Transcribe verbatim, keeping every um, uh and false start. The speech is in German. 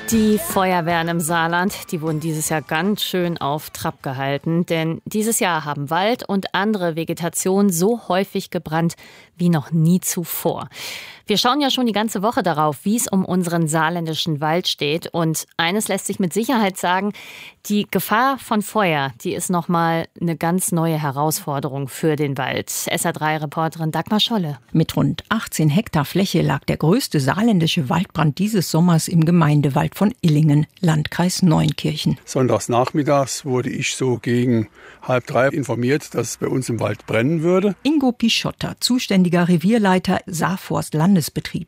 Die Feuerwehren im Saarland, die wurden dieses Jahr ganz schön auf Trab gehalten, denn dieses Jahr haben Wald und andere Vegetation so häufig gebrannt wie noch nie zuvor. Wir schauen ja schon die ganze Woche darauf, wie es um unseren saarländischen Wald steht. Und eines lässt sich mit Sicherheit sagen, die Gefahr von Feuer, die ist nochmal eine ganz neue Herausforderung für den Wald. S R drei Reporterin Dagmar Scholle. Mit rund achtzehn Hektar Fläche lag der größte saarländische Waldbrand dieses Sommers im Gemeindewald von Illingen, Landkreis Neunkirchen. Sonntags nachmittags wurde ich so gegen halb drei informiert, dass es bei uns im Wald brennen würde. Ingo Pischotter, zuständiger Revierleiter Saarforst Landesbetrieb.